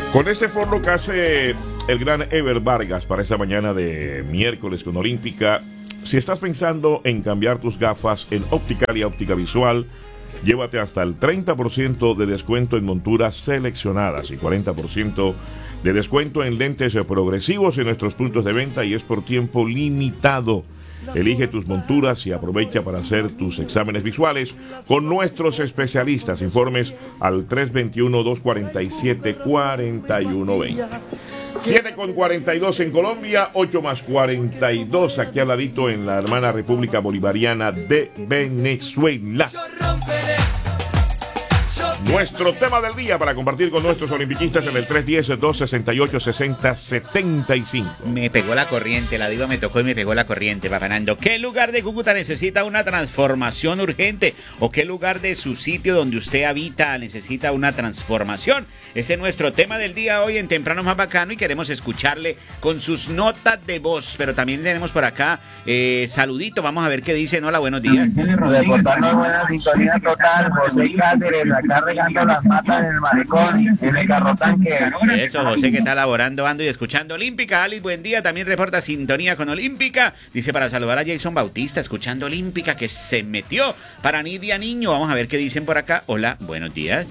Con este forno que hace el gran Ever Vargas para esta mañana de miércoles con Olímpica, si estás pensando en cambiar tus gafas en Optical y Óptica Visual, llévate hasta el 30% de descuento en monturas seleccionadas y 40% de descuento en lentes progresivos en nuestros puntos de venta, y es por tiempo limitado. Elige tus monturas y aprovecha para hacer tus exámenes visuales con nuestros especialistas. Informes al 321-247-4120. 7:42 en Colombia, 8:42 aquí al ladito en la hermana República Bolivariana de Venezuela. Nuestro tema del día para compartir con nuestros olimpiquistas en el 310-268-6075. Me pegó la corriente, la diva me tocó y me pegó la corriente, Papanando. ¿Qué lugar de Cúcuta necesita una transformación urgente? ¿O qué lugar de su sitio donde usted habita necesita una transformación? Ese es nuestro tema del día hoy en Temprano Más Bacano y queremos escucharle con sus notas de voz. Pero también tenemos por acá saludito, vamos a ver qué dicen. Hola, buenos días. Reportando buena sintonía total, José Cáceres, acá regando las matas en el malecón, en el carro tanque. Eso, José, que está laborando, ando y escuchando Olímpica. Alice, buen día, también reporta sintonía con Olímpica. Dice para saludar a Jason Bautista, escuchando Olímpica, que se metió. Para Nidia Niño, vamos a ver qué dicen por acá. Hola, buenos días.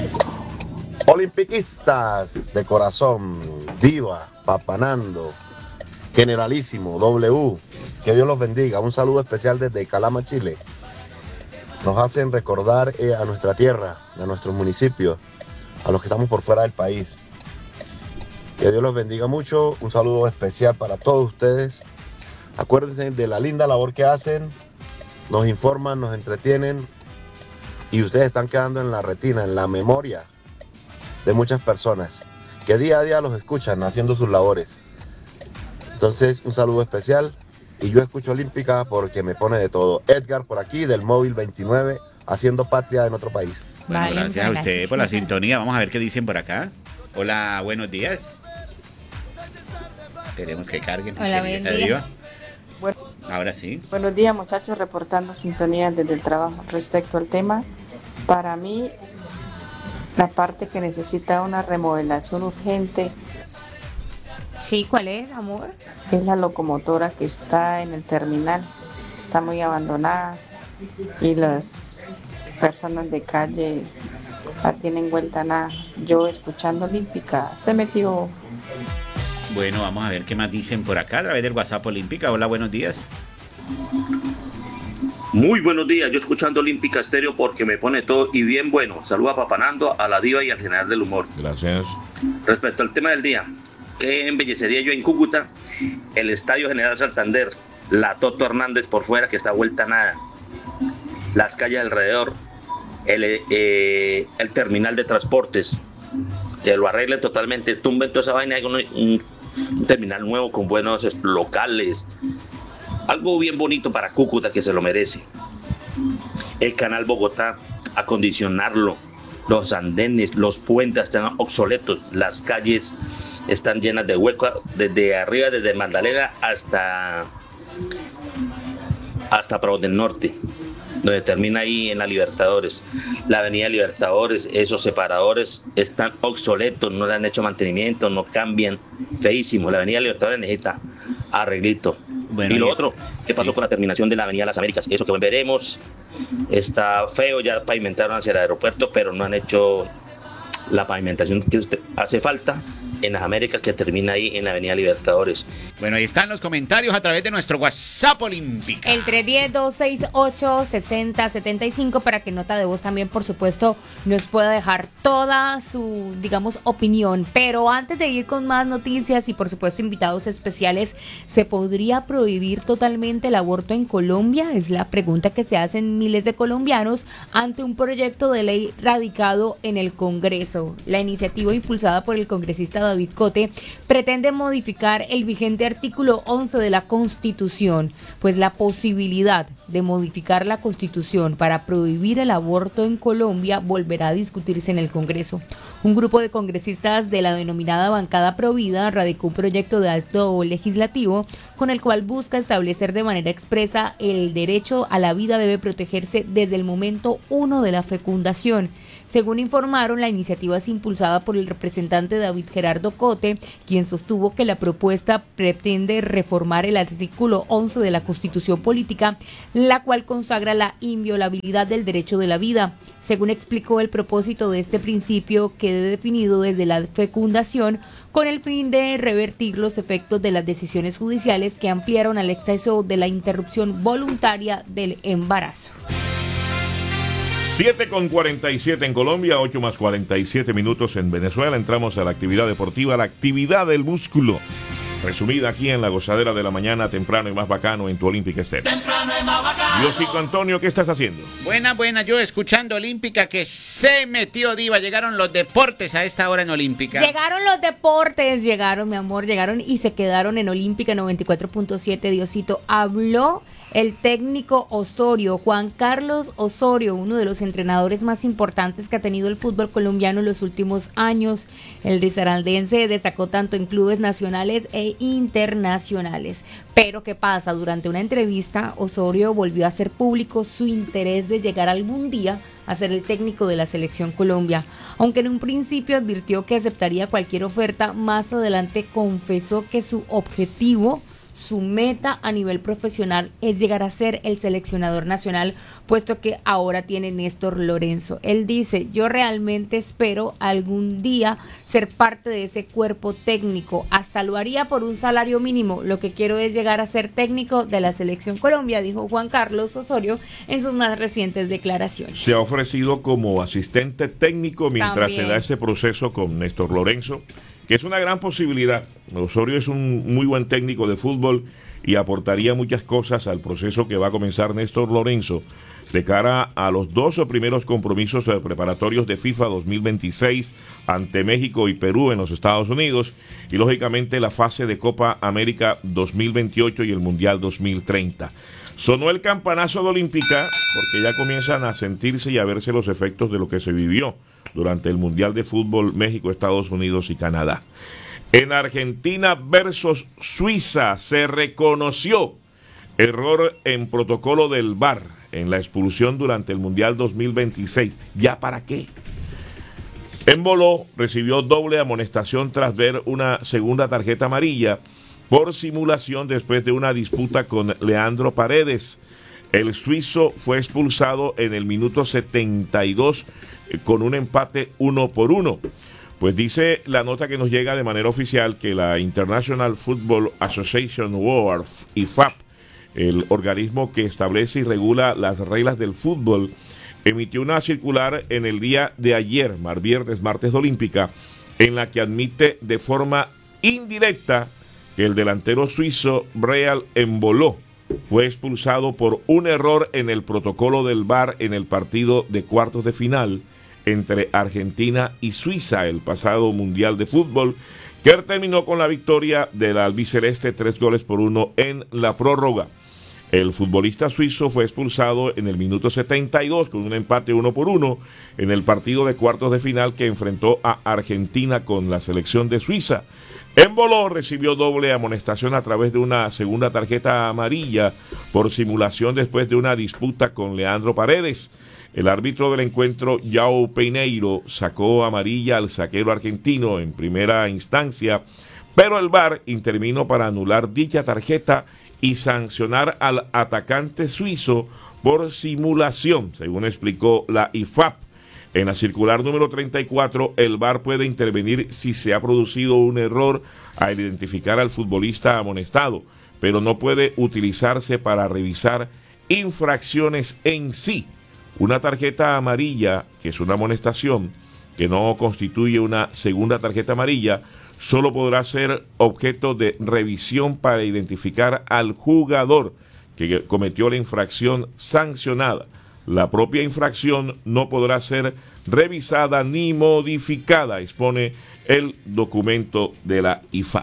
Olimpiquistas de corazón, Diva, Papanando, Generalísimo, W, que Dios los bendiga. Un saludo especial desde Calama, Chile. Nos hacen recordar a nuestra tierra, a nuestros municipios, a los que estamos por fuera del país. Que Dios los bendiga mucho. Un saludo especial para todos ustedes. Acuérdense de la linda labor que hacen. Nos informan, nos entretienen. Y ustedes están quedando en la retina, en la memoria de muchas personas que día a día los escuchan haciendo sus labores. Entonces, un saludo especial. Y yo escucho Olímpica porque me pone de todo. Edgar por aquí, del móvil 29, haciendo patria en otro país. Bueno, vale, gracias a usted por la sintonía. Vamos a ver qué dicen por acá. Hola, buenos días. Esperemos que carguen. Hola, buen día. Bueno, ahora sí. Buenos días, muchachos, reportando sintonía desde el trabajo. Respecto al tema, para mí, la parte que necesita una remodelación urgente. Sí, ¿cuál es, amor? Es la locomotora que está en el terminal. Está muy abandonada y las personas de calle la tienen vuelta a nada. Yo escuchando Olímpica se metió. Bueno, vamos a ver qué más dicen por acá a través del WhatsApp Olímpica. Hola, buenos días. Muy buenos días, yo escuchando Olímpica Estéreo porque me pone todo y bien bueno. Saluda a Papanando, a la Diva y al General del Humor. Gracias. Respecto al tema del día, ¿qué embellecería yo en Cúcuta? El Estadio General Santander, la Toto Hernández por fuera que está vuelta a nada, las calles alrededor, el terminal de transportes, que lo arregle totalmente, tumben toda esa vaina, hay un terminal nuevo con buenos locales, algo bien bonito para Cúcuta que se lo merece. El canal Bogotá, acondicionarlo, los andenes, los puentes están obsoletos, las calles están llenas de huecos desde arriba, desde Magdalena hasta Provos del Norte, donde termina ahí en la Libertadores. La avenida Libertadores, esos separadores están obsoletos, no le han hecho mantenimiento, no cambian, feísimo. La avenida Libertadores necesita arreglito. Bueno, y lo otro, ¿qué pasó con la terminación de la avenida Las Américas? Eso que veremos, está feo, ya pavimentaron hacia el aeropuerto, pero no han hecho la pavimentación que hace falta en las Américas, que termina ahí en la avenida Libertadores. Bueno, ahí están los comentarios a través de nuestro WhatsApp Olímpica. El 310-268-6075 para que nota de voz también, por supuesto, nos pueda dejar toda su, digamos, opinión. Pero antes de ir con más noticias y, por supuesto, invitados especiales, ¿se podría prohibir totalmente el aborto en Colombia? Es la pregunta que se hacen miles de colombianos ante un proyecto de ley radicado en el Congreso. La iniciativa impulsada por el congresista David Cote pretende modificar el vigente artículo 11 de la Constitución, pues la posibilidad de modificar la Constitución para prohibir el aborto en Colombia volverá a discutirse en el Congreso. Un grupo de congresistas de la denominada bancada Provida radicó un proyecto de acto legislativo con el cual busca establecer de manera expresa el derecho a la vida debe protegerse desde el momento 1 de la fecundación. Según informaron, la iniciativa es impulsada por el representante David Gerardo Cote, quien sostuvo que la propuesta pretende reformar el artículo 11 de la Constitución Política, la cual consagra la inviolabilidad del derecho de la vida. Según explicó, el propósito de este principio quede definido desde la fecundación con el fin de revertir los efectos de las decisiones judiciales que ampliaron al exceso de la interrupción voluntaria del embarazo. 7:47 en Colombia, 8:47 en Venezuela. Entramos a la actividad deportiva, la actividad del músculo. Resumida aquí en la gozadera de la mañana, temprano y más bacano en tu Olímpica Estéreo. Diosito Antonio, ¿qué estás haciendo? Buena, yo escuchando Olímpica que se metió diva. Llegaron los deportes a esta hora en Olímpica. Llegaron los deportes, mi amor, llegaron y se quedaron en Olímpica 94.7. Diosito, habló el técnico Osorio, Juan Carlos Osorio, uno de los entrenadores más importantes que ha tenido el fútbol colombiano en los últimos años. El risaraldense destacó tanto en clubes nacionales e internacionales. Pero ¿qué pasa? Durante una entrevista, Osorio volvió a hacer público su interés de llegar algún día a ser el técnico de la Selección Colombia. Aunque en un principio advirtió que aceptaría cualquier oferta, más adelante confesó que su objetivo, su meta a nivel profesional es llegar a ser el seleccionador nacional, puesto que ahora tiene Néstor Lorenzo. Él dice, yo realmente espero algún día ser parte de ese cuerpo técnico, hasta lo haría por un salario mínimo, lo que quiero es llegar a ser técnico de la Selección Colombia, dijo Juan Carlos Osorio en sus más recientes declaraciones. Se ha ofrecido como asistente técnico mientras También se da ese proceso con Néstor Lorenzo, que es una gran posibilidad. Osorio es un muy buen técnico de fútbol y aportaría muchas cosas al proceso que va a comenzar Néstor Lorenzo de cara a los dos primeros compromisos preparatorios de FIFA 2026 ante México y Perú en los Estados Unidos y lógicamente la fase de Copa América 2028 y el Mundial 2030. Sonó el campanazo de Olímpica porque ya comienzan a sentirse y a verse los efectos de lo que se vivió durante el Mundial de Fútbol México, Estados Unidos y Canadá. En Argentina versus Suiza se reconoció error en protocolo del VAR en la expulsión durante el Mundial 2026. ¿Ya para qué? Embolo recibió doble amonestación tras ver una segunda tarjeta amarilla por simulación después de una disputa con Leandro Paredes. El suizo fue expulsado en el minuto 72 con un empate 1-1. Pues dice la nota que nos llega de manera oficial que la International Football Association World, IFAB, el organismo que establece y regula las reglas del fútbol, emitió una circular en el día de ayer, viernes, martes de Olímpica, en la que admite de forma indirecta que el delantero suizo Breel Embolo fue expulsado por un error en el protocolo del VAR en el partido de cuartos de final entre Argentina y Suiza, el pasado Mundial de Fútbol, que terminó con la victoria del albiceleste 3-1 en la prórroga. El futbolista suizo fue expulsado en el minuto 72 con un empate 1-1 en el partido de cuartos de final que enfrentó a Argentina con la selección de Suiza. Embolo recibió doble amonestación a través de una segunda tarjeta amarilla por simulación después de una disputa con Leandro Paredes. El árbitro del encuentro, João Peneiro, sacó amarilla al zaguero argentino en primera instancia, pero el VAR intervino para anular dicha tarjeta y sancionar al atacante suizo por simulación, según explicó la IFAB. En la circular número 34, el VAR puede intervenir si se ha producido un error al identificar al futbolista amonestado, pero no puede utilizarse para revisar infracciones en sí. Una tarjeta amarilla, que es una amonestación, que no constituye una segunda tarjeta amarilla, solo podrá ser objeto de revisión para identificar al jugador que cometió la infracción sancionada. La propia infracción no podrá ser revisada ni modificada, expone el documento de la IFAB.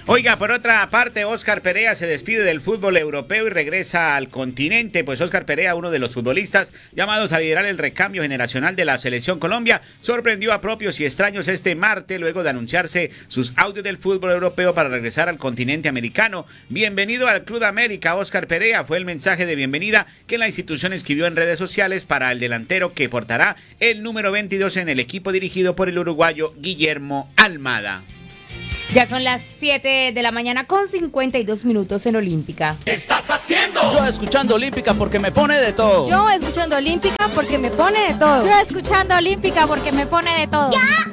Oiga, por otra parte, Óscar Perea se despide del fútbol europeo y regresa al continente. Pues Óscar Perea, uno de los futbolistas llamados a liderar el recambio generacional de la Selección Colombia, sorprendió a propios y extraños este martes luego de anunciarse sus audios del fútbol europeo para regresar al continente americano. Bienvenido al Club de América, Óscar Perea, fue el mensaje de bienvenida que la institución escribió en redes sociales para el delantero que portará el número 22 en el equipo dirigido por el uruguayo Guillermo Almada. Ya son las 7 de la mañana con 52 minutos en Olímpica. ¿Qué estás haciendo? Yo escuchando Olímpica porque me pone de todo. Yo escuchando Olímpica porque me pone de todo. Yo escuchando Olímpica porque me pone de todo. ¡Ya!